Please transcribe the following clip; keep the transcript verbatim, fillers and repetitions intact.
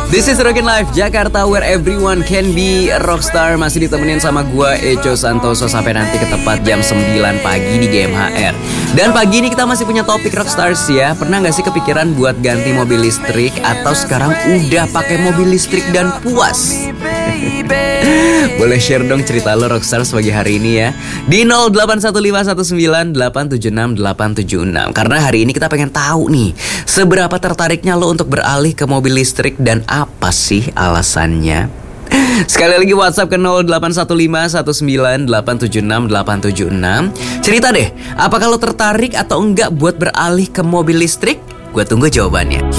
This is Rockin' Life Jakarta, where everyone can be a rockstar. Masih ditemenin sama gua Eco Santoso sampai nanti ke tepat jam sembilan pagi di G M H R. Dan pagi ini kita masih punya topik rockstars ya. Pernah gak sih kepikiran buat ganti mobil listrik? Atau sekarang udah pakai mobil listrik dan puas? Boleh share dong cerita lo rockstars pagi hari ini ya, di nol delapan satu lima satu sembilan delapan tujuh enam delapan tujuh enam. Karena hari ini kita pengen tahu nih, seberapa tertariknya lo untuk beralih ke mobil listrik dan apa sih alasannya? Sekali lagi WhatsApp ke nol delapan satu lima satu sembilan delapan tujuh enam delapan tujuh enam. Cerita deh, apakah lo tertarik atau enggak buat beralih ke mobil listrik? Gue tunggu jawabannya.